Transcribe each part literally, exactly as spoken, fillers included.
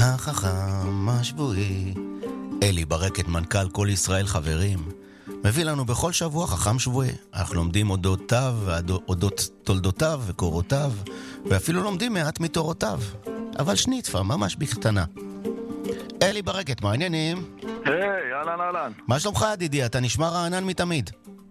החכם השבועי. אלי ברקת, מנכ"ל כל ישראל חברים, מביא לנו בכל שבוע חכם שבועי. אנחנו לומדים אודותיו, אודות תולדותיו וקורותיו, ואפילו לומדים מעט מתורותיו. אבל שניצפה, ממש בקטנה. אלי ברקת, מה העניינים? היי, אהלן אהלן. מה שלומך ידידי? אתה נשמע רענן מתמיד.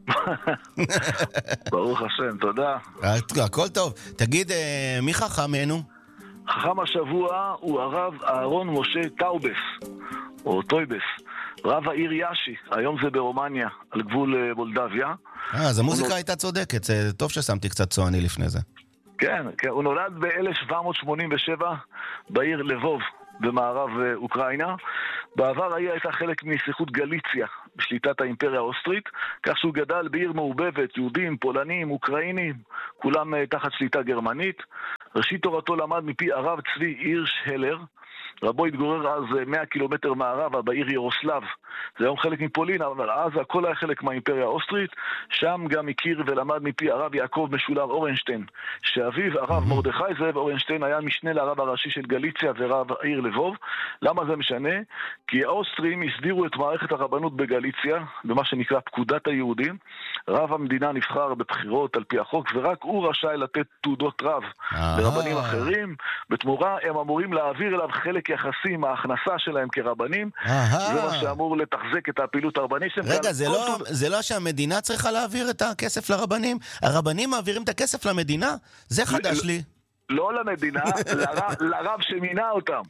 ברוך השם, תודה. הכל טוב. תגיד, מי חכמנו? חכם השבוע הוא הרב אהרון משה טאובס, או טויבס, רב העיר יאשי. היום זה ברומניה, על גבול מולדביה. אה, אז המוזיקה הייתה צודקת. זה טוב ששמתי קצת צועני לפני זה. כן, כן. הוא נולד ב-אלף שבע מאות שמונים ושבע בעיר לבוב, במערב אוקראינה. בעבר העיר הייתה חלק מנסיכות גליציה, בשליטת האימפריה האוסטרית, כך שהוא גדל בעיר מעובבת, יהודים, פולנים, אוקראינים, כולם תחת שליטה גרמנית. ראשית תורתו למד מפי הרב צבי הירש הלר. רבו התגורר אז מאה קילומטר מערבה בעיר ירוסלב. זה היום חלק מפולין, אבל אז הכל היה חלק מהאימפריה האוסטרית. שם גם הכיר ולמד מפי הרב יעקב משולר אורנשטיין, שאביו הרב מרדכי זאב אורנשטיין היה משנה לרב הראשי של גליציה ורב העיר לבוב. למה זה משנה? כי האוסטרים הסדירו את מערכת הרבנות בגליציה, במה שנקרא פקודת היהודים. רב המדינה נבחר בבחירות על פי החוק, ורק הוא רשאי לתת תעודות רב לרבנים אחרים. בתמורה הם אמורים להעביר אליו חלק יחסי מההכנסה שלהם כרבנים. זה מה שאמור לתחזק את הפעילות הרבנית. רגע, זה לא, זה לא שהמדינה צריכה להעביר את הכסף לרבנים? הרבנים מעבירים את הכסף למדינה? זה חדש לי. לא למדינה, לרב שמינה אותם.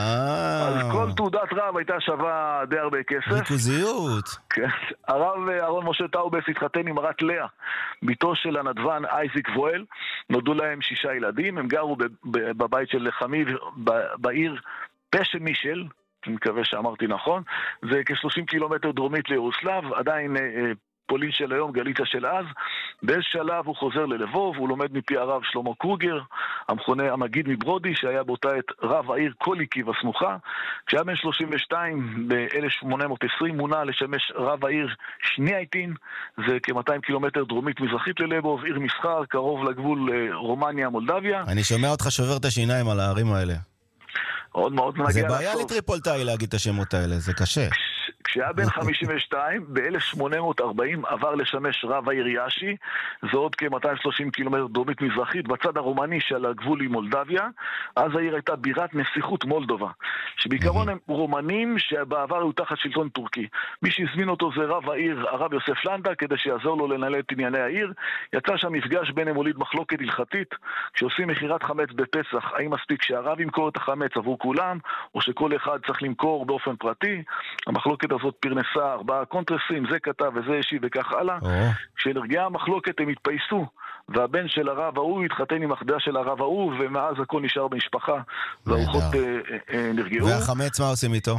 אז כל תעודת רב הייתה שווה די הרבה כסף. ריכוזיות. הרב אהרון משה טאובס התחתן עם הרת לאה, ביתו של הנדבן אייזיק וואל. נולדו להם שישה ילדים. הם גרו בבית של חמיו בעיר פשע מישל, אני מקווה שאמרתי נכון. זה כ-שלושים קילומטר דרומית לירוסלב, עדיין פולין של היום, גליציה של אז. באיזה שלב הוא חוזר ללבוב, הוא לומד מפי הרב שלמה קרוגר, המכונה המגיד מברודי, שהיה באותה עת רב העיר קוליקי וסמוכה. כשהיה בן שלושים ושתיים, ב-אלף שמונה מאות ועשרים, מונה לשמש רב העיר שנייטין, זה כ-מאתיים קילומטר דרומית מזרחית ללבוב, עיר מסחר, קרוב לגבול רומניה, מולדביה. אני שומע אותך שובר את השיניים על הערים האלה. עוד מאוד נגיע לסוף. זה בעיה לטריפולטאי להגיד את השמות האלה, זה קשה. כשהיה בן חמישים ושתיים, ב-אלף שמונה מאות וארבעים עבר לשמש רב העיר יאשי, זה עוד כ-מאתיים ושלושים קילומטר דרומית מזרחית, בצד הרומני של הגבול עם מולדביה. אז העיר הייתה בירת נסיכות מולדובה, שבעיקרון הם רומנים שבעבר היו תחת שלטון טורקי. מי שהזמין אותו זה רב העיר, הרב יוסף לנדה, כדי שיעזור לו לנהל את ענייני העיר. יצא שם מפגש ביניהם הוליד מחלוקת הלכתית, כשעושים מכירת חמץ בפסח, האם מספיק שהרב ימכור את החמץ עבור כולם, או שכל אחד צריך למכור באופן פרטי. המחלוקת הזאת פרנסה ארבעה קונטרסים, זה כתב וזה השיב וכך הלאה. כשנרגעה המחלוקת הם התפייסו, והבן של הרב ההוא התחתן עם אחדה של הרב ההוא, ומאז הכל נשאר במשפחה, והרוחות נרגעו. והחמץ מה עושים איתו?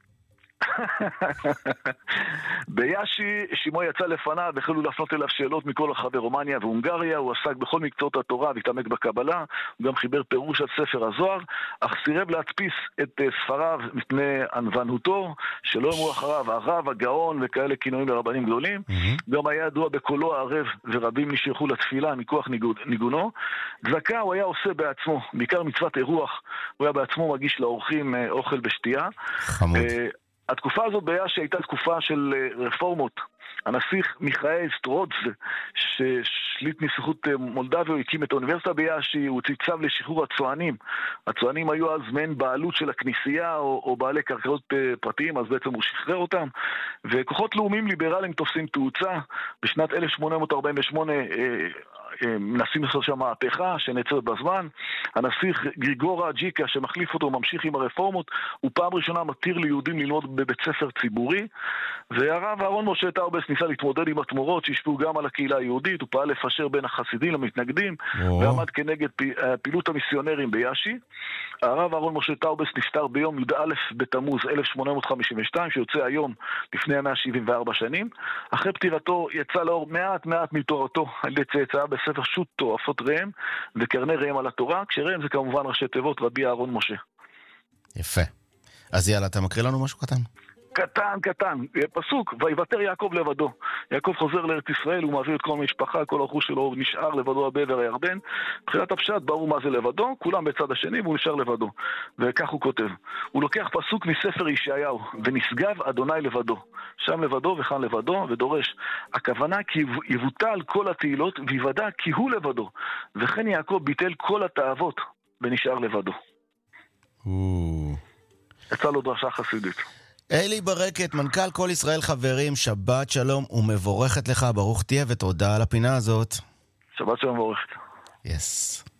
ביאשי שימו יצא לפניו, החלו להפנות אליו שאלות מכל רחבי רומניה והונגריה. הוא עסק בכל מקצועות התורה והתעמק בקבלה. הוא גם חיבר פירוש על ספר הזוהר, אך סירב להדפיס את ספריו מפני ענוונותו, שלא אמרו אחריו הרב, הגאון וכאלה כינויים לרבנים גדולים. גם היה ידוע בקולו הערב, ורבים נשלחו לתפילה מכוח ניגונו. צדקה הוא היה עושה בעצמו, בעיקר מצוות אירוח. הוא היה בעצמו מגיש לאורחים אוכל ושתייה. חמוד. התקופה הזאת ביאשי הייתה תקופה של רפורמות. הנסיך מיכאל סטרודס, ששליט נסיכות מולדביה, הקים את האוניברסיטה ביאשי. הוא הוציא צו לשחרור הצוענים. הצוענים היו אז מעין בעלות של הכנסייה או, או בעלי קרקעות פרטיים, אז בעצם הוא שחרר אותם. וכוחות לאומיים ליברליים תופסים תאוצה. בשנת אלף שמונה מאות ארבעים ושמונה מנסים לעשות שם מהפכה שנעצרת בזמן. הנסיך גריגורה ג'יקה שמחליף אותו ממשיך עם הרפורמות, הוא פעם ראשונה מתיר ליהודים ללמוד בבית ספר ציבורי. והרב אהרון משה טאובס ניסה להתמודד עם התמורות שהשפיעו גם על הקהילה היהודית. הוא פעל לפשר בין החסידים למתנגדים, ועמד כנגד פעילות המיסיונרים ביאשי. הרב אהרון משה טאובס נפטר ביום י"א בתמוז אלף שמונה מאות חמישים ושתיים, שיוצא היום לפני מאה שבעים וארבע שנים. אחרי פטירתו יצא לאור מעט מעט מתורתו על ידי צאצאיו בספר שו"ת תועפות ראם וקרני ראם על התורה, כשראם זה כמובן ראשי תיבות רבי אהרון משה. יפה. אז יאללה, אתה מקריא לנו משהו קטן? קטן, קטן, פסוק, ויוותר יעקב לבדו. יעקב חוזר לארץ ישראל, הוא מעביר את כל המשפחה, כל הרכוש שלו, הוא נשאר לבדו בעבר הירדן. מבחינת הפשט, ברור מה זה לבדו, כולם בצד השני, והוא נשאר לבדו. וכך הוא כותב. הוא לוקח פסוק מספר ישעיהו, ונשגב אדוני לבדו. שם לבדו וכאן לבדו, ודורש. הכוונה כי יבוטל כל התהילות, ויוודע כי הוא לבדו. וכן יעקב ביטל כל התאוות, ונשאר לבדו. יצא לו דרשה חסידית. אלי ברקת, מנכ"ל כל ישראל חברים, שבת שלום ומבורכת לך, ברוך תהיה ותודה על הפינה הזאת. שבת שלום מבורכת. יס.